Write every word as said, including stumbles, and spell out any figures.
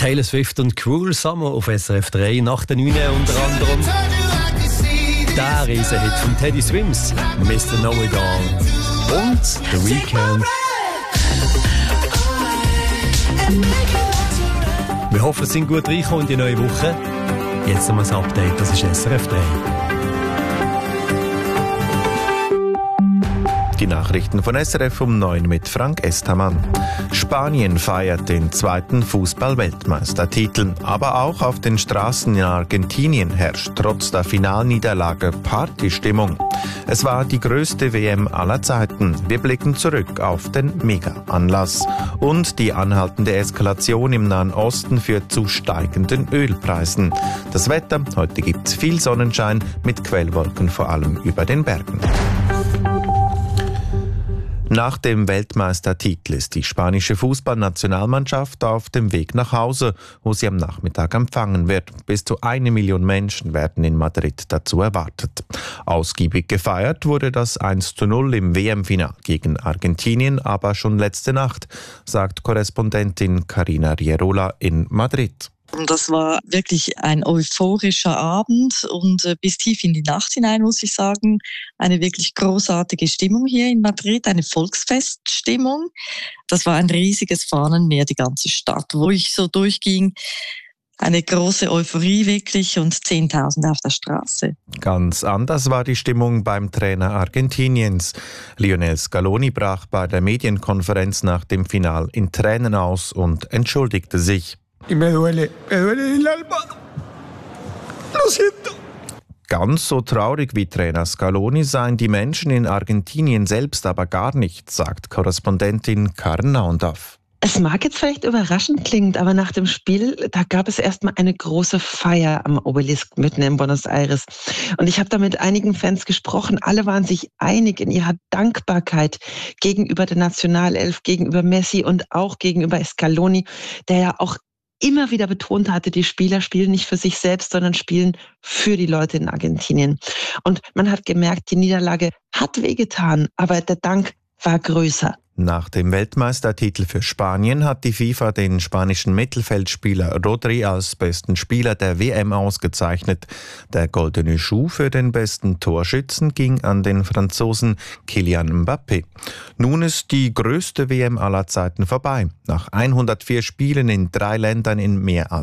Taylor Swift und Cruel Summer auf S R F drei nach der neun unter anderem. Der Riesenhit von Teddy Swims, Mister Know It All. Und The Weeknd. Wir hoffen, Sie sind gut reingekommen in die neue Woche. Jetzt nochmal das Update, das ist S R F drei. Die Nachrichten von S R F um neun mit Frank Estermann. Spanien feiert den zweiten Fußball-Weltmeistertitel. Aber auch auf den Straßen in Argentinien herrscht trotz der Finalniederlage Partystimmung. Es war die größte W M aller Zeiten. Wir blicken zurück auf den Mega-Anlass. Und die anhaltende Eskalation im Nahen Osten führt zu steigenden Ölpreisen. Das Wetter, heute gibt's viel Sonnenschein mit Quellwolken vor allem über den Bergen. Nach dem Weltmeistertitel ist die spanische Fußballnationalmannschaft auf dem Weg nach Hause, wo sie am Nachmittag empfangen wird. Bis zu eine Million Menschen werden in Madrid dazu erwartet. Ausgiebig gefeiert wurde das eins zu null im W M-Final gegen Argentinien, aber schon letzte Nacht, sagt Korrespondentin Carina Rierola in Madrid. Das war wirklich ein euphorischer Abend und äh, bis tief in die Nacht hinein, muss ich sagen, eine wirklich großartige Stimmung hier in Madrid, eine Volksfeststimmung. Das war ein riesiges Fahnenmeer, die ganze Stadt, wo ich so durchging. Eine große Euphorie wirklich und Zehntausende auf der Straße. Ganz anders war die Stimmung beim Trainer Argentiniens. Lionel Scaloni brach bei der Medienkonferenz nach dem Final in Tränen aus und entschuldigte sich. Me duele, me duele el alma. Lo siento. Ganz so traurig wie Trainer Scaloni seien die Menschen in Argentinien selbst aber gar nicht, sagt Korrespondentin Karen Naundorf. Es mag jetzt vielleicht überraschend klingen, aber nach dem Spiel, da gab es erstmal eine große Feier am Obelisk mitten in Buenos Aires. Und ich habe da mit einigen Fans gesprochen. Alle waren sich einig in ihrer Dankbarkeit gegenüber der Nationalelf, gegenüber Messi und auch gegenüber Scaloni, der ja auch immer wieder betont hatte, die Spieler spielen nicht für sich selbst, sondern spielen für die Leute in Argentinien. Und man hat gemerkt, die Niederlage hat wehgetan, aber der Dank war größer. Nach dem Weltmeistertitel für Spanien hat die FIFA den spanischen Mittelfeldspieler Rodri als besten Spieler der W M ausgezeichnet. Der goldene Schuh für den besten Torschützen ging an den Franzosen Kylian Mbappé. Nun ist die größte W M aller Zeiten vorbei. Nach hundertvier Spielen in drei Ländern in mehr als